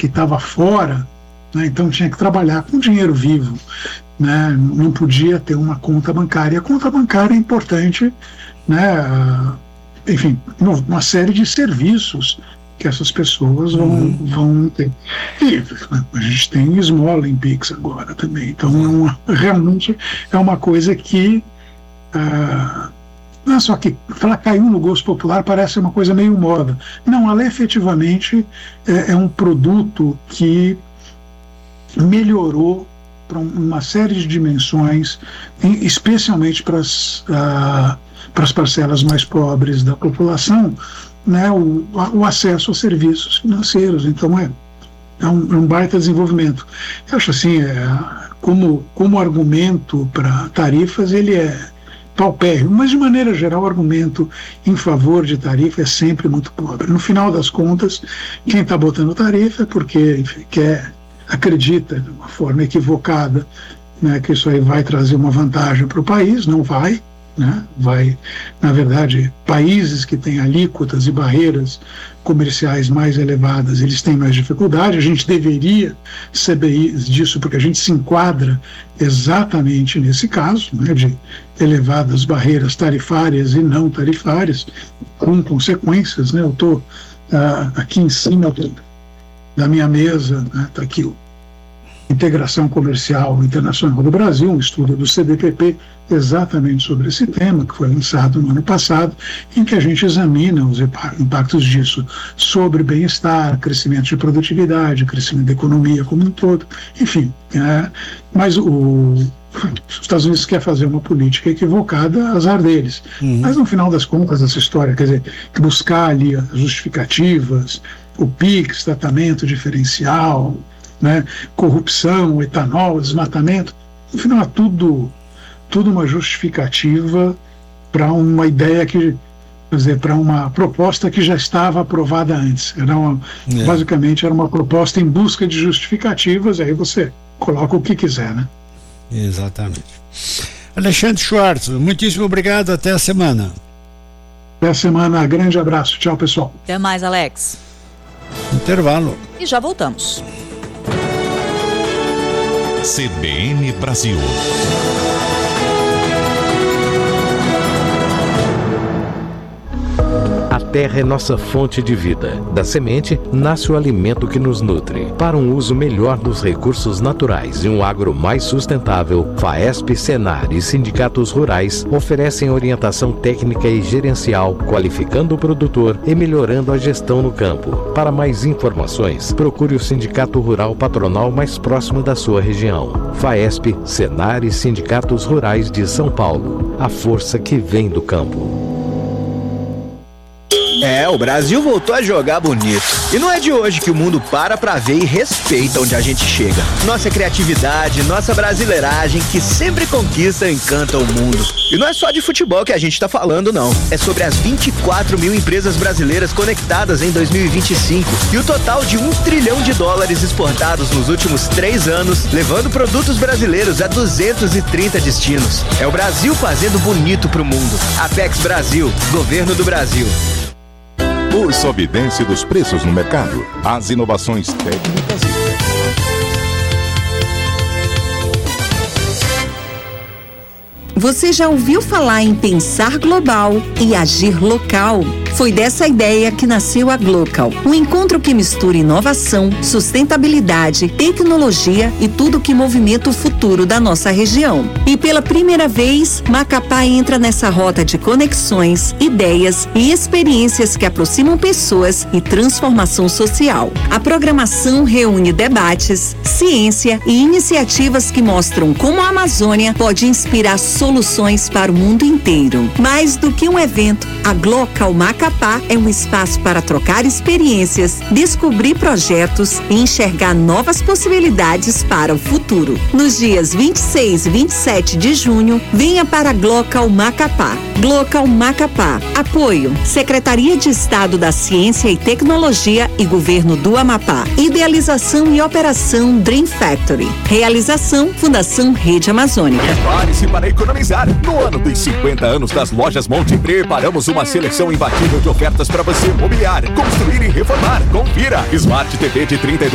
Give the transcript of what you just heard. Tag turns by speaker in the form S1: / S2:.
S1: que estava fora, né? Então tinha que trabalhar com dinheiro vivo, né? Não podia ter uma conta bancária. A conta bancária é importante, né? Enfim, uma série de serviços que essas pessoas vão ter. E a gente tem esmola em Pix agora também. Então, realmente é uma coisa que não é só que falar caiu no gosto popular parece uma coisa meio moda. Não, ela efetivamente é um produto que melhorou para uma série de dimensões, especialmente para as parcelas mais pobres da população, né, o acesso a serviços financeiros. Então é um baita desenvolvimento. Eu acho assim, como argumento para tarifas, ele é paupérrimo, mas de maneira geral o argumento em favor de tarifa é sempre muito pobre. No final das contas, quem está botando tarifa é porque, enfim, acredita de uma forma equivocada, né, que isso aí vai trazer uma vantagem para o país. Não vai, né? Vai, na verdade, países que têm alíquotas e barreiras comerciais mais elevadas, eles têm mais dificuldade. A gente deveria saber disso porque a gente se enquadra exatamente nesse caso, né, de elevadas barreiras tarifárias e não tarifárias, com consequências, né? Eu estou aqui em cima da minha mesa, né, está aqui o Integração Comercial Internacional do Brasil, um estudo do CDPP exatamente sobre esse tema, que foi lançado no ano passado, em que a gente examina os impactos disso sobre bem-estar, crescimento de produtividade, crescimento da economia como um todo, enfim. Mas os Estados Unidos quer fazer uma política equivocada, azar deles. Mas no final das contas, essa história, quer dizer, buscar ali as justificativas, o PIX, tratamento diferencial, né, corrupção, etanol, desmatamento, no final é tudo uma justificativa para uma ideia que, quer dizer, para uma proposta que já estava aprovada antes. Basicamente era uma proposta em busca de justificativas, aí você coloca o que quiser, né?
S2: Exatamente. Alexandre Schwartz, muitíssimo obrigado, até a semana.
S1: Até a semana, grande abraço, tchau pessoal.
S3: Até mais, Alex.
S2: Intervalo.
S3: E já voltamos.
S4: CBN Brasil.
S5: A terra é nossa fonte de vida. Da semente nasce o alimento que nos nutre. Para um uso melhor dos recursos naturais e um agro mais sustentável, FAESP, Senar e sindicatos rurais oferecem orientação técnica e gerencial, qualificando o produtor e melhorando a gestão no campo. Para mais informações, procure o Sindicato Rural Patronal mais próximo da sua região. FAESP, Senar e sindicatos rurais de São Paulo. A força que vem do campo.
S6: O Brasil voltou a jogar bonito. E não é de hoje que o mundo para pra ver e respeita onde a gente chega. Nossa criatividade, nossa brasileiragem, que sempre conquista e encanta o mundo. E não é só de futebol que a gente tá falando, não. É sobre as 24 mil empresas brasileiras conectadas em 2025 e o total de $1 trilhão exportados nos últimos 3 anos, levando produtos brasileiros a 230 destinos. É o Brasil fazendo bonito pro mundo. Apex Brasil, Governo do Brasil.
S4: O Sobidense dos preços no mercado, as inovações técnicas e...
S7: Você já ouviu falar em pensar global e agir local? Foi dessa ideia que nasceu a Glocal, um encontro que mistura inovação, sustentabilidade, tecnologia e tudo que movimenta o futuro da nossa região. E pela primeira vez, Macapá entra nessa rota de conexões, ideias e experiências que aproximam pessoas e transformação social. A programação reúne debates, ciência e iniciativas que mostram como a Amazônia pode inspirar soluções para o mundo inteiro. Mais do que um evento, a Glocal Macapá é um espaço para trocar experiências, descobrir projetos e enxergar novas possibilidades para o futuro. Nos dias 26 e 27 de junho, venha para a Glocal Macapá. Glocal Macapá. Apoio: Secretaria de Estado da Ciência e Tecnologia e Governo do Amapá. Idealização e operação Dream Factory. Realização: Fundação Rede Amazônica.
S4: Prepare-se para economizar. No ano dos 50 anos das Lojas Monte, preparamos uma seleção imbatível de ofertas para você mobiliar, construir e reformar. Confira: Smart TV de 32